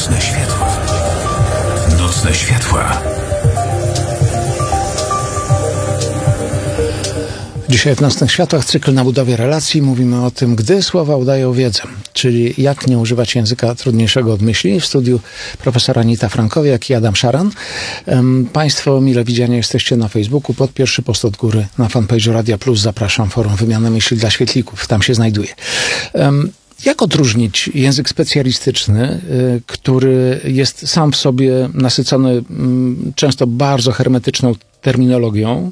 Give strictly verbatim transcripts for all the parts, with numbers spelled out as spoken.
Nocne światła. Nocne światła. Dzisiaj w Nocnych Światłach cykl na budowie relacji. Mówimy o tym, gdy słowa udają wiedzę, czyli jak nie używać języka trudniejszego od myśli. W studiu profesor Anita Frankowiak i Adam Szaran. Um, Państwo mile widziani jesteście na Facebooku. Pod pierwszy post od góry na fanpage'u Radia Plus zapraszam. Forum Wymiany Myśli dla Świetlików. Tam się znajduje. Um, Jak odróżnić język specjalistyczny, y, który jest sam w sobie nasycony y, często bardzo hermetyczną terminologią?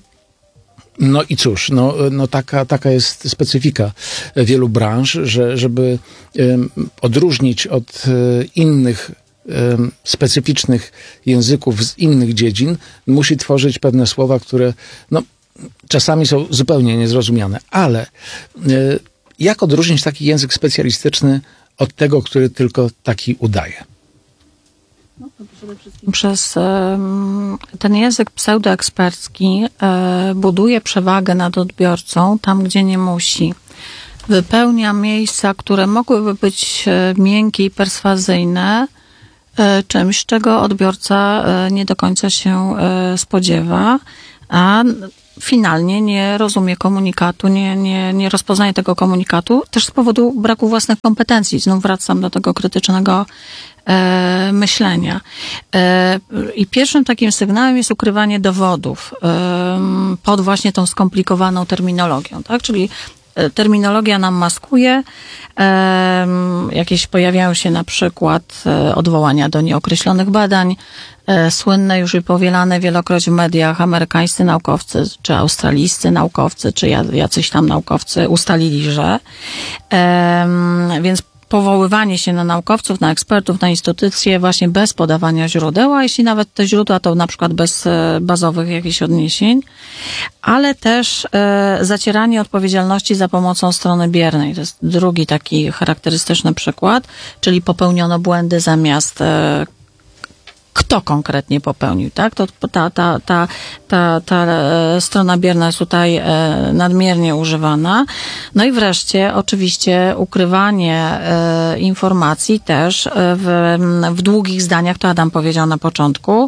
No i cóż, no, no taka, taka jest specyfika wielu branż, że żeby y, odróżnić od y, innych y, specyficznych języków z innych dziedzin, musi tworzyć pewne słowa, które no, czasami są zupełnie niezrozumiane. Ale y, jak odróżnić taki język specjalistyczny od tego, który tylko taki udaje? No, to przede wszystkim przez um, ten język pseudoekspercki um, buduje przewagę nad odbiorcą tam, gdzie nie musi. Wypełnia miejsca, które mogłyby być um, miękkie i perswazyjne, um, czymś, czego odbiorca um, nie do końca się um, spodziewa, a finalnie nie rozumie komunikatu, nie, nie, nie rozpoznaje tego komunikatu, też z powodu braku własnych kompetencji. Znów wracam do tego krytycznego e, myślenia. E, I pierwszym takim sygnałem jest ukrywanie dowodów e, pod właśnie tą skomplikowaną terminologią, tak? Czyli terminologia nam maskuje, e, jakieś pojawiają się na przykład e, odwołania do nieokreślonych badań, e, słynne już i powielane wielokroć w mediach amerykańscy naukowcy, czy australijscy naukowcy, czy jacyś tam naukowcy ustalili, że. E, więc powoływanie się na naukowców, na ekspertów, na instytucje właśnie bez podawania źródeł, a jeśli nawet te źródła to na przykład bez bazowych jakichś odniesień, ale też e, zacieranie odpowiedzialności za pomocą strony biernej. To jest drugi taki charakterystyczny przykład, czyli popełniono błędy zamiast e, kto konkretnie popełnił, tak? To ta, ta, ta, ta, ta strona bierna jest tutaj nadmiernie używana. No i wreszcie oczywiście ukrywanie informacji też w, w długich zdaniach, to Adam powiedział na początku,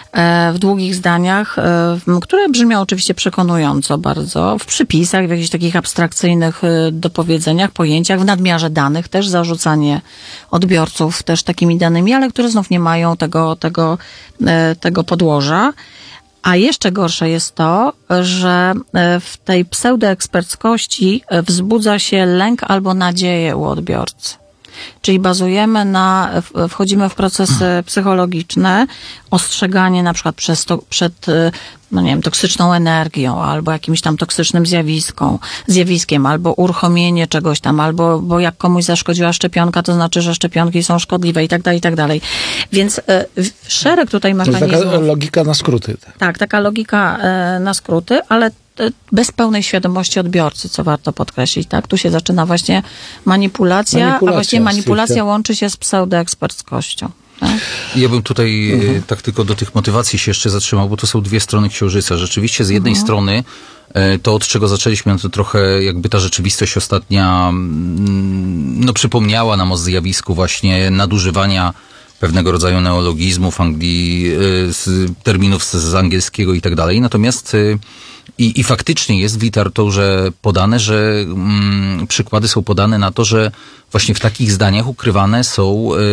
w długich zdaniach, które brzmią oczywiście przekonująco bardzo, w przypisach, w jakichś takich abstrakcyjnych dopowiedzeniach, pojęciach, w nadmiarze danych też, zarzucanie odbiorców też takimi danymi, ale które znów nie mają tego, tego, tego podłoża. A jeszcze gorsze jest to, że w tej pseudoeksperckości wzbudza się lęk albo nadzieję u odbiorcy. Czyli bazujemy na, wchodzimy w procesy psychologiczne, ostrzeganie na przykład przez to, przed, no nie wiem, toksyczną energią, albo jakimś tam toksycznym zjawiską, zjawiskiem, albo uruchomienie czegoś tam, albo bo jak komuś zaszkodziła szczepionka, to znaczy, że szczepionki są szkodliwe i tak dalej, i tak dalej. Więc y, szereg tutaj mechanizmów. To jest taka logika na skróty. Tak, taka logika y, na skróty, ale bez pełnej świadomości odbiorcy, co warto podkreślić, tak? Tu się zaczyna właśnie manipulacja, manipulacja a właściwie manipulacja stricte łączy się z pseudoeksperckością. Tak? Ja bym tutaj mhm. tak tylko do tych motywacji się jeszcze zatrzymał, bo to są dwie strony księżyca. Rzeczywiście z jednej mhm. strony to, od czego zaczęliśmy, no to trochę jakby ta rzeczywistość ostatnia no, przypomniała nam o zjawisku właśnie nadużywania pewnego rodzaju neologizmów, Anglii, terminów z, z angielskiego i tak dalej. Natomiast i, i faktycznie jest w literaturze podane, że mm, przykłady są podane na to, że właśnie w takich zdaniach ukrywane są, y,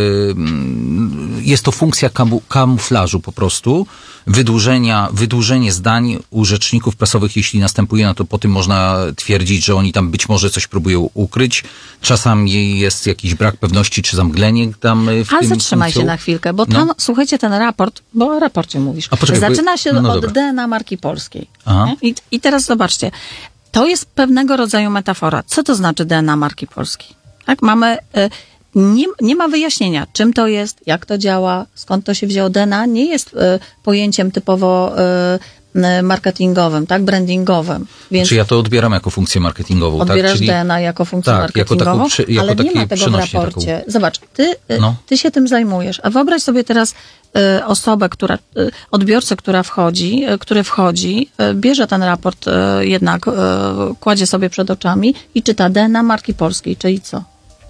jest to funkcja kamu, kamuflażu po prostu, wydłużenia, wydłużenie zdań u rzeczników prasowych, jeśli następuje, no to po tym można twierdzić, że oni tam być może coś próbują ukryć. Czasami jest jakiś brak pewności, czy zamglenie tam w Ale tym zatrzymaj funkcją. się na chwilkę, bo tam, no. słuchajcie, ten raport, bo o raporcie mówisz, A poczekaj, zaczyna bo... się no, no od dobra. D N A marki polskiej. Aha. I, I teraz zobaczcie, to jest pewnego rodzaju metafora. Co to znaczy D N A marki polskiej? Tak, mamy... Y, Nie, nie ma wyjaśnienia, czym to jest, jak to działa, skąd to się wzięło. D N A nie jest y, pojęciem typowo y, marketingowym, tak, brandingowym. Więc Czy ja to odbieram jako funkcję marketingową, odbierasz tak? Czyli... D N A jako funkcję tak, marketingową, jako taką, przy, jako ale takie nie ma tego w raporcie. Taką... Zobacz, ty, y, no. ty się tym zajmujesz, a wyobraź sobie teraz y, osobę, która, y, odbiorcę, która wchodzi, y, który wchodzi, y, bierze ten raport y, jednak, y, kładzie sobie przed oczami i czyta D N A marki polskiej, czyli co?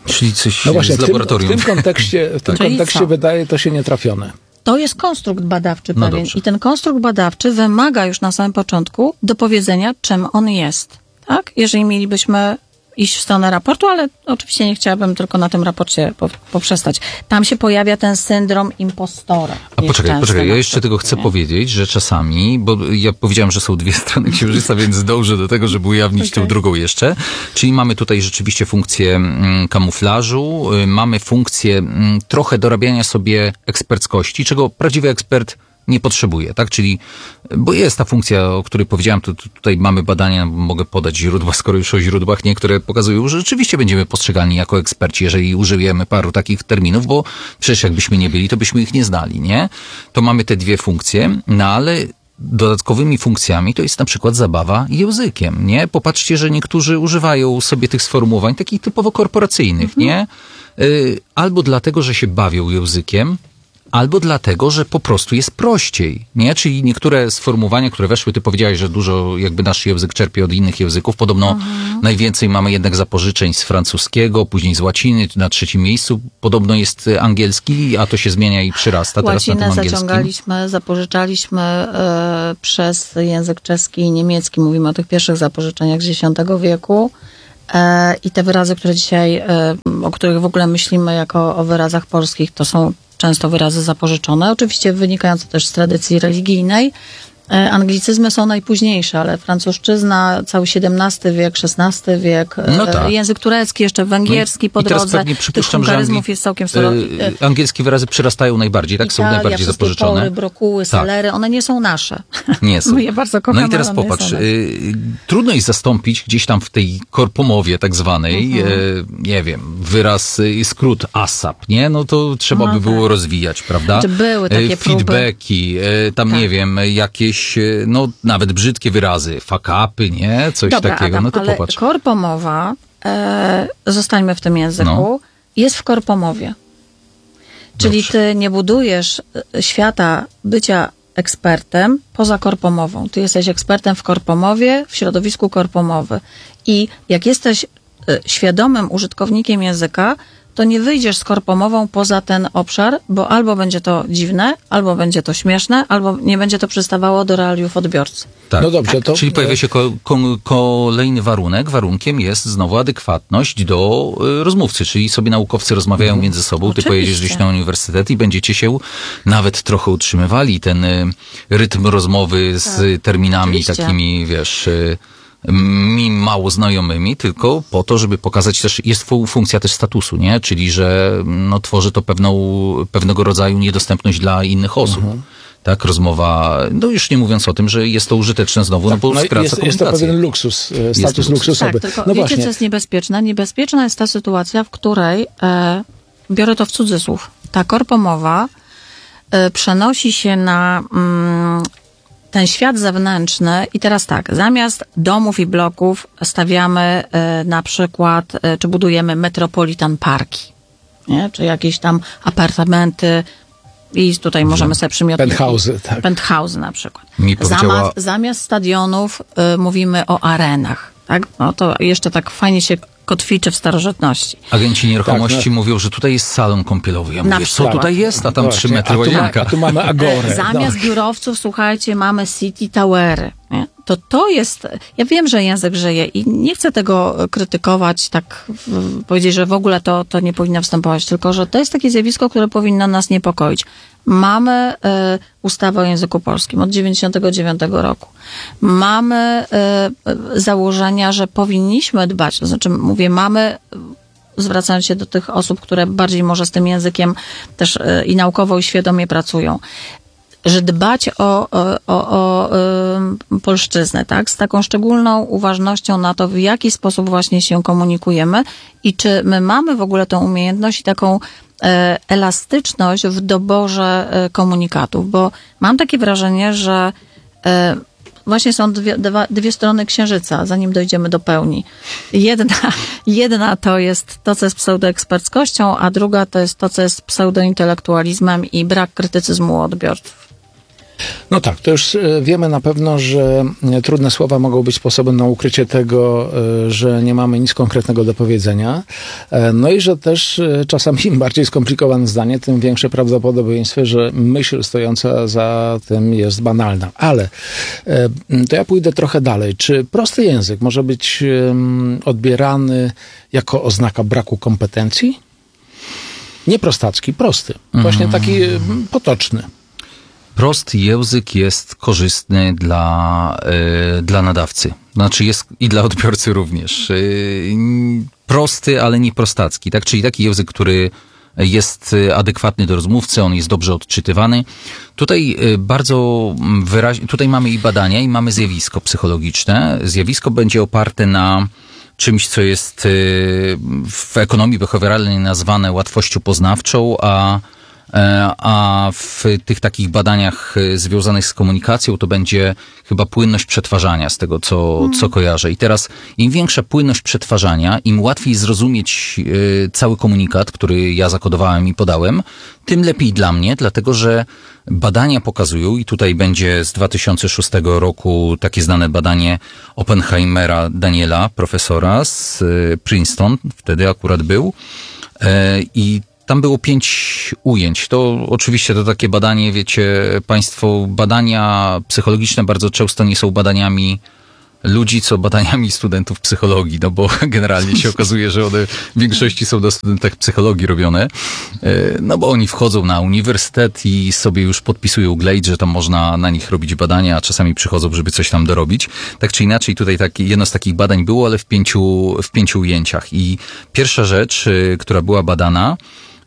Czyli coś No właśnie, z w tym, w laboratorium. tym kontekście, w tym Czyli kontekście co? wydaje to się nietrafione. To jest konstrukt badawczy No pewien dobrze. i ten konstrukt badawczy wymaga już na samym początku dopowiedzenia, czym on jest. Tak? Jeżeli mielibyśmy iść w stronę raportu, ale oczywiście nie chciałabym tylko na tym raporcie po, poprzestać. Tam się pojawia ten syndrom impostora. A Jest poczekaj, częsty poczekaj, ja na jeszcze przykład, tego chcę nie? powiedzieć, że czasami, bo ja powiedziałem, że są dwie strony księżyca, więc dążę do tego, żeby ujawnić tą Okej. drugą jeszcze. Czyli mamy tutaj rzeczywiście funkcję mm, kamuflażu, y, mamy funkcję mm, trochę dorabiania sobie eksperckości, czego prawdziwy ekspert nie potrzebuje, tak? Czyli, bo jest ta funkcja, o której powiedziałem, to, to tutaj mamy badania, mogę podać źródła, skoro już o źródłach, nie, które pokazują, że rzeczywiście będziemy postrzegalni jako eksperci, jeżeli użyjemy paru takich terminów, bo przecież jakbyśmy nie byli, to byśmy ich nie znali, nie? To mamy te dwie funkcje, no ale dodatkowymi funkcjami to jest na przykład zabawa językiem, nie? Popatrzcie, że niektórzy używają sobie tych sformułowań takich typowo korporacyjnych, nie? Y, albo dlatego, że się bawią językiem, albo dlatego, że po prostu jest prościej, nie? Czyli niektóre sformułowania, które weszły, ty powiedziałeś, że dużo jakby nasz język czerpie od innych języków. Podobno Mhm. najwięcej mamy jednak zapożyczeń z francuskiego, później z łaciny, na trzecim miejscu podobno jest angielski, a to się zmienia i przyrasta teraz na tym Łacinę angielskim. zaciągaliśmy, zapożyczaliśmy e, przez język czeski i niemiecki. Mówimy o tych pierwszych zapożyczeniach z dziesiątego wieku. E, I te wyrazy, które dzisiaj, e, o których w ogóle myślimy jako o wyrazach polskich, to są często wyrazy zapożyczone. Oczywiście wynikające też z tradycji religijnej. E, Anglicyzmy są najpóźniejsze, ale francuszczyzna, cały siedemnasty wiek, szesnasty wiek, e, No tak. język turecki, jeszcze węgierski po I teraz drodze. pewnie Tych przypuszczam, że wulgaryzmów angli- jest całkiem sporo. y, E, angielskie wyrazy przyrastają najbardziej, tak? Są Italia, najbardziej wszystkie zapożyczone. pory, brokuły, Tak. salery, one nie są nasze. Nie są. My je bardzo kochamy, No i teraz ale one nie popatrz, są nasze. y, trudno jest zastąpić gdzieś tam w tej korpomowie tak zwanej, Mhm. y, nie wiem, wyraz, y, skrót ASAP, nie? No to trzeba No by było tak. rozwijać, prawda? Czy były takie Y, próby? Feedbacki, y, tam Tak. nie wiem, jakieś, y, no nawet brzydkie wyrazy, fuck-upy, nie? Coś Dobra, takiego, Adam, no to ale popatrz. korpomowa, e, zostańmy w tym języku, No. jest w korpomowie. Czyli Dobrze. ty nie budujesz e, świata bycia ekspertem poza korpomową. Ty jesteś ekspertem w korpomowie, w środowisku korpomowy. I jak jesteś e, świadomym użytkownikiem języka, to nie wyjdziesz z korpomową poza ten obszar, bo albo będzie to dziwne, albo będzie to śmieszne, albo nie będzie to przystawało do realiów odbiorcy. Tak. No dobrze, to- Czyli pojawia się ko- ko- kolejny warunek. Warunkiem jest znowu adekwatność do y, rozmówcy, czyli sobie naukowcy rozmawiają między sobą. Ty Oczywiście. pojedziesz gdzieś na uniwersytet i będziecie się nawet trochę utrzymywali ten y, rytm rozmowy z Tak. terminami Oczywiście. takimi, wiesz... Y, mi mało znajomymi, tylko po to, żeby pokazać też, jest fu- funkcja też statusu, nie? Czyli, że no, tworzy to pewną, pewnego rodzaju niedostępność dla innych osób. Tak, rozmowa, no już nie mówiąc o tym, że jest to użyteczne znowu, no bo No i skraca jest, jest to komunikację. pewien luksus, e, status luksus. luksusowy. Tak, tylko no wiecie, właśnie. co jest niebezpieczne? Niebezpieczna jest ta sytuacja, w której, e, biorę to w cudzysłów, ta korpomowa e, przenosi się na mm, ten świat zewnętrzny i teraz tak, zamiast domów i bloków stawiamy e, na przykład, e, czy budujemy metropolitan parki, nie? Czy jakieś tam apartamenty i tutaj możemy sobie przymiotniki. Penthouse'y, tak. Penthouse'y na przykład. Mi powiedziała- Zamiast, zamiast stadionów y, mówimy o arenach, tak? No to jeszcze tak fajnie się kotwiczy w starożytności. Agenci nieruchomości Tak, no. mówią, że tutaj jest salon kąpielowy. Ja Na mówię, co przykład. tutaj jest? A tam Właśnie, trzy metry a tu, ma, łazienka. a tu mamy agorę. E, Zamiast no. biurowców, słuchajcie, mamy city towery. Nie? To to jest, ja wiem, że język żyje i nie chcę tego krytykować, tak w, powiedzieć, że w ogóle to, to nie powinno występować, tylko że to jest takie zjawisko, które powinno nas niepokoić. Mamy e, ustawę o języku polskim od dziewięćdziesiątego dziewiątego roku. Mamy e, e, założenia, że powinniśmy dbać, to znaczy mówię, mamy, zwracając się do tych osób, które bardziej może z tym językiem też e, i naukowo i świadomie pracują, że dbać o, o, o, o y, polszczyznę, tak? Z taką szczególną uważnością na to, w jaki sposób właśnie się komunikujemy i czy my mamy w ogóle tą umiejętność i taką e, elastyczność w doborze e, komunikatów, bo mam takie wrażenie, że e, właśnie są dwie, dwa, dwie strony księżyca, zanim dojdziemy do pełni. Jedna, jedna to jest to, co jest pseudoeksperckością, a druga to jest to, co jest pseudointelektualizmem i brak krytycyzmu u odbiorców. No tak, to już wiemy na pewno, że trudne słowa mogą być sposobem na ukrycie tego, że nie mamy nic konkretnego do powiedzenia. No i że też czasami im bardziej skomplikowane zdanie, tym większe prawdopodobieństwo, że myśl stojąca za tym jest banalna. Ale to ja pójdę trochę dalej. Czy prosty język może być odbierany jako oznaka braku kompetencji? Nie prostacki, prosty. Właśnie taki potoczny. Prosty język jest korzystny dla, y, dla nadawcy. Znaczy jest i dla odbiorcy również. Y, prosty, ale nie prostacki. Tak? Czyli taki język, który jest adekwatny do rozmówcy, on jest dobrze odczytywany. Tutaj bardzo wyraźnie, tutaj mamy i badania, i mamy zjawisko psychologiczne. Zjawisko będzie oparte na czymś, co jest w ekonomii behawioralnej nazwane łatwością poznawczą, a a w tych takich badaniach związanych z komunikacją to będzie chyba płynność przetwarzania z tego, co, mm. co kojarzę. I teraz im większa płynność przetwarzania, im łatwiej zrozumieć y, cały komunikat, który ja zakodowałem i podałem, tym lepiej dla mnie, dlatego że badania pokazują, i tutaj będzie z dwa tysiące szóstego roku takie znane badanie Oppenheimera Daniela, profesora z y, Princeton, wtedy akurat był, y, i tam było pięć ujęć. To oczywiście to takie badanie, wiecie państwo, badania psychologiczne bardzo często nie są badaniami ludzi, co badaniami studentów psychologii, no bo generalnie się okazuje, że one w większości są na studentach psychologii robione, no bo oni wchodzą na uniwersytet i sobie już podpisują glejt, że tam można na nich robić badania, a czasami przychodzą, żeby coś tam dorobić. Tak czy inaczej, tutaj taki, jedno z takich badań było, ale w pięciu, w pięciu ujęciach. I pierwsza rzecz, która była badana,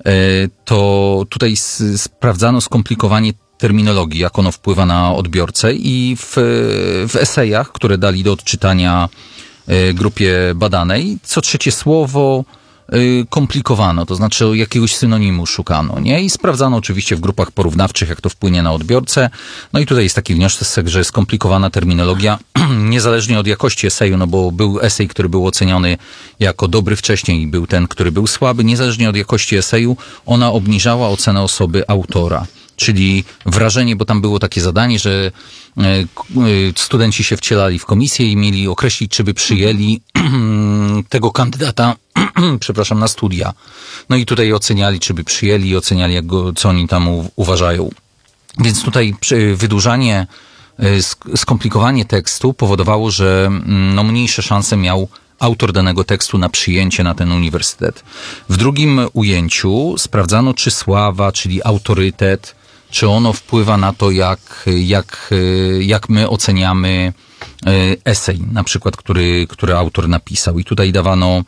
to tutaj sprawdzano skomplikowanie terminologii, jak ono wpływa na odbiorcę, i w, w esejach, które dali do odczytania grupie badanej, co trzecie słowo komplikowano, to znaczy jakiegoś synonimu szukano, nie? I sprawdzano oczywiście w grupach porównawczych, jak to wpłynie na odbiorcę. No i tutaj jest taki wniosek, że skomplikowana terminologia, niezależnie od jakości eseju, no bo był esej, który był oceniony jako dobry wcześniej, i był ten, który był słaby, niezależnie od jakości eseju, ona obniżała ocenę osoby autora. Czyli wrażenie, bo tam było takie zadanie, że studenci się wcielali w komisję i mieli określić, czy by przyjęli tego kandydata, przepraszam, na studia. No i tutaj oceniali, czy by przyjęli, oceniali, jak go, co oni tam u, uważają. Więc tutaj wydłużanie, skomplikowanie tekstu powodowało, że no, mniejsze szanse miał autor danego tekstu na przyjęcie na ten uniwersytet. W drugim ujęciu sprawdzano, czy sława, czyli autorytet, czy ono wpływa na to, jak, jak, jak my oceniamy esej, na przykład, który, który autor napisał. I tutaj dawano,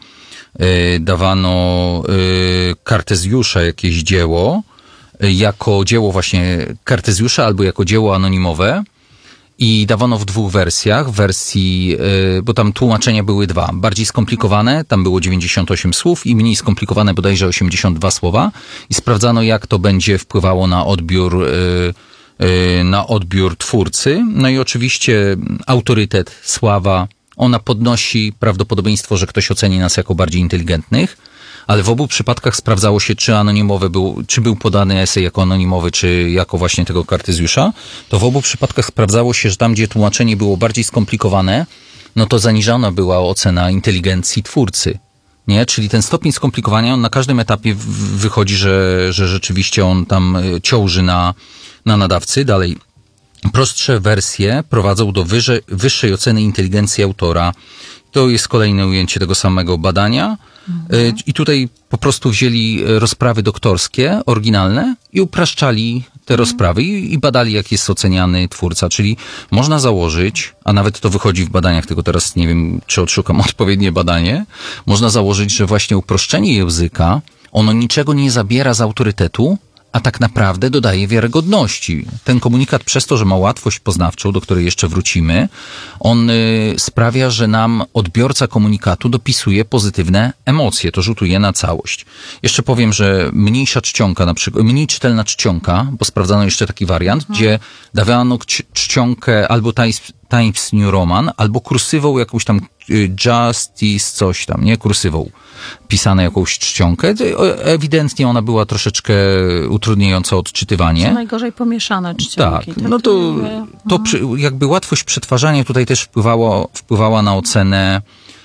dawano Kartezjusza jakieś dzieło, jako dzieło właśnie Kartezjusza albo jako dzieło anonimowe. I dawano w dwóch wersjach, wersji, bo tam tłumaczenia były dwa. Bardziej skomplikowane, tam było dziewięćdziesiąt osiem słów, i mniej skomplikowane bodajże osiemdziesiąt dwa słowa. I sprawdzano, jak to będzie wpływało na odbiór, na odbiór twórcy. No i oczywiście autorytet, sława, ona podnosi prawdopodobieństwo, że ktoś oceni nas jako bardziej inteligentnych. Ale w obu przypadkach sprawdzało się, czy anonimowy był, czy był podany esej jako anonimowy, czy jako właśnie tego Kartezjusza. To w obu przypadkach sprawdzało się, że tam, gdzie tłumaczenie było bardziej skomplikowane, no to zaniżana była ocena inteligencji twórcy. Nie? Czyli ten stopień skomplikowania, on na każdym etapie wychodzi, że, że rzeczywiście on tam ciąży na, na nadawcy. Dalej, prostsze wersje prowadzą do wyżej, wyższej oceny inteligencji autora. To jest kolejne ujęcie tego samego badania. Mhm. I tutaj po prostu wzięli rozprawy doktorskie, oryginalne, i upraszczali te mhm. rozprawy i, i badali, jak jest oceniany twórca. Czyli można założyć, a nawet to wychodzi w badaniach, tylko teraz nie wiem, czy odszukam odpowiednie badanie, można założyć, że właśnie uproszczenie języka, ono niczego nie zabiera z autorytetu, a tak naprawdę dodaje wiarygodności. Ten komunikat, przez to, że ma łatwość poznawczą, do której jeszcze wrócimy, on y, sprawia, że nam odbiorca komunikatu dopisuje pozytywne emocje. To rzutuje na całość. Jeszcze powiem, że mniejsza czcionka, na przykład, mniej czytelna czcionka, bo sprawdzano jeszcze taki wariant, mhm. gdzie dawano czcionkę, albo ta jest Times New Roman, albo kursywą jakąś tam Justice coś tam, nie? Kursywą pisane jakąś czcionkę. Ewidentnie ona była troszeczkę utrudniająca odczytywanie. Co najgorzej pomieszane czcionki. Tak, tak no to, to przy, jakby łatwość przetwarzania tutaj też wpływało, wpływała na ocenę,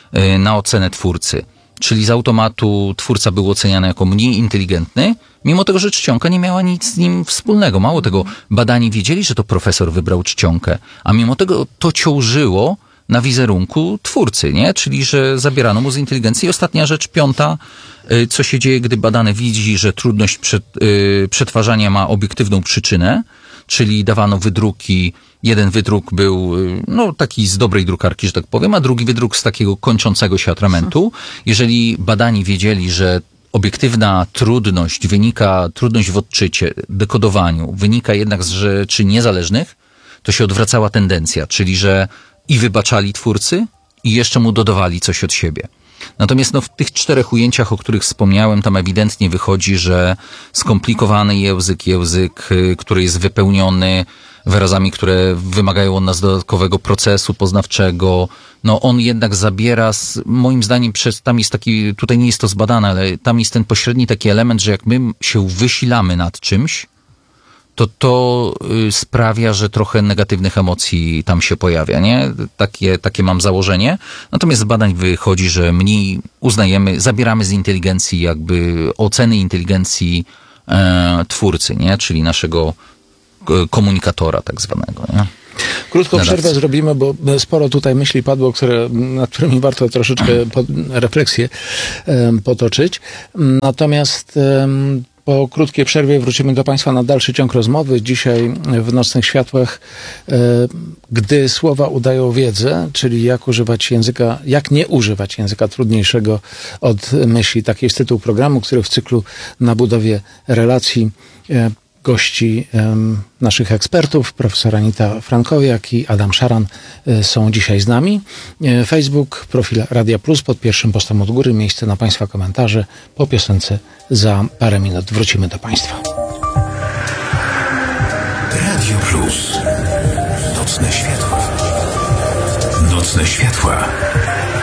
na ocenę twórcy. Czyli z automatu twórca był oceniany jako mniej inteligentny, mimo tego, że czcionka nie miała nic z nim wspólnego. Mało tego, badani wiedzieli, że to profesor wybrał czcionkę, a mimo tego to ciążyło na wizerunku twórcy, nie? Czyli, że zabierano mu z inteligencji. I ostatnia rzecz, piąta, co się dzieje, gdy badany widzi, że trudność przed, yy, przetwarzania ma obiektywną przyczynę, czyli dawano wydruki, jeden wydruk był no taki z dobrej drukarki, że tak powiem, a drugi wydruk z takiego kończącego się atramentu. Jeżeli badani wiedzieli, że obiektywna trudność wynika, trudność w odczycie, dekodowaniu, wynika jednak z rzeczy niezależnych, to się odwracała tendencja, czyli że i wybaczali twórcy i jeszcze mu dodawali coś od siebie. Natomiast no, w tych czterech ujęciach, o których wspomniałem, tam ewidentnie wychodzi, że skomplikowany język, język, który jest wypełniony wyrazami, które wymagają od nas dodatkowego procesu poznawczego, no on jednak zabiera, z, moim zdaniem, przez, tam jest taki, tutaj nie jest to zbadane, ale tam jest ten pośredni taki element, że jak my się wysilamy nad czymś, to to sprawia, że trochę negatywnych emocji tam się pojawia, nie? Takie, takie mam założenie. Natomiast z badań wychodzi, że mniej uznajemy, zabieramy z inteligencji jakby oceny inteligencji e, twórcy, nie? Czyli naszego komunikatora tak zwanego, nie? Krótką przerwę zrobimy, bo sporo tutaj myśli padło, które, nad którymi warto troszeczkę pod, refleksję um, potoczyć. Natomiast um, po krótkiej przerwie wrócimy do Państwa na dalszy ciąg rozmowy. Dzisiaj w Nocnych Światłach, e, gdy słowa udają wiedzę, czyli jak używać języka, jak nie używać języka trudniejszego od myśli. Taki jest tytuł programu, który w cyklu na budowie relacji e, gości um, naszych ekspertów, profesor Anita Frankowiak i Adam Szaran y, są dzisiaj z nami. Y, Facebook, profil Radia Plus, pod pierwszym postem od góry, miejsce na Państwa komentarze. Po piosence za parę minut wrócimy do Państwa. Radio Plus. Nocne światła. Nocne światła.